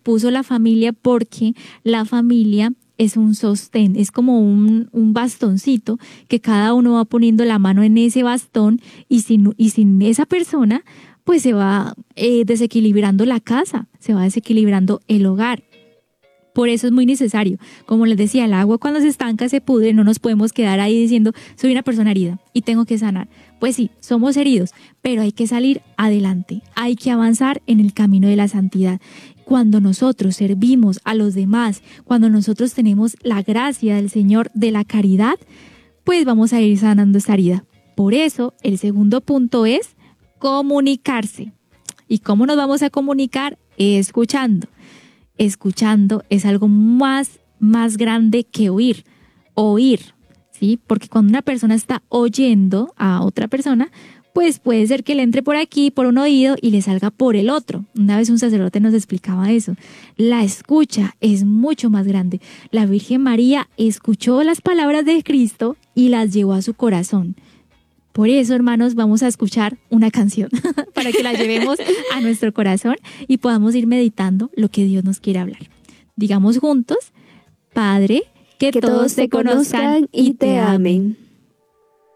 puso la familia porque la familia es un sostén, es como un bastoncito que cada uno va poniendo la mano en ese bastón y sin esa persona pues se va desequilibrando la casa, se va desequilibrando el hogar. Por eso es muy necesario. Como les decía, el agua cuando se estanca se pudre, no nos podemos quedar ahí diciendo, soy una persona herida y tengo que sanar. Pues sí, somos heridos, pero hay que salir adelante, hay que avanzar en el camino de la santidad. Cuando nosotros servimos a los demás, cuando nosotros tenemos la gracia del Señor de la caridad, pues vamos a ir sanando esta herida. Por eso, el segundo punto es comunicarse. ¿Y cómo nos vamos a comunicar? Escuchando. Escuchando es algo más grande que oír, ¿sí? Porque cuando una persona está oyendo a otra persona, pues puede ser que le entre por aquí, por un oído y le salga por el otro. Una vez un sacerdote nos explicaba eso. La escucha es mucho más grande. La Virgen María escuchó las palabras de Cristo y las llevó a su corazón. Por eso, hermanos, vamos a escuchar una canción para que la llevemos a nuestro corazón y podamos ir meditando lo que Dios nos quiere hablar. Digamos juntos, Padre, que todos te conozcan y te amen.